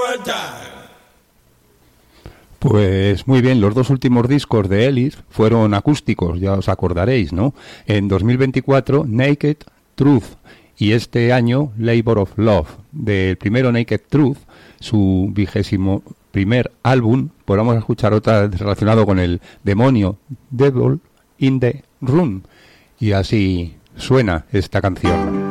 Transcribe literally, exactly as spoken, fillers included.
Pues muy bien, los dos últimos discos de Ellis fueron acústicos, ya os acordaréis, ¿no? En dos mil veinticuatro, Naked Truth, y este año, Labor of Love. Del primero, Naked Truth, su vigésimo primer álbum, pues vamos a escuchar otra relacionado con el demonio, Devil in the Room, y así suena esta canción.